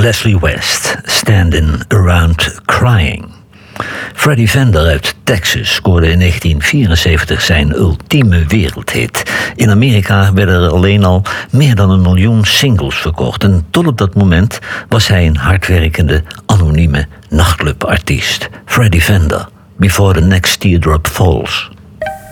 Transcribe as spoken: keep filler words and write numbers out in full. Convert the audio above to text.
Leslie West, Standing Around Crying. Freddie Fender uit Texas scoorde in negentien vierenzeventig zijn ultieme wereldhit. In Amerika werden er alleen al meer dan een miljoen singles verkocht. En tot op dat moment was hij een hardwerkende, anonieme nachtclubartiest. Freddie Fender, Before the Next Teardrop Falls.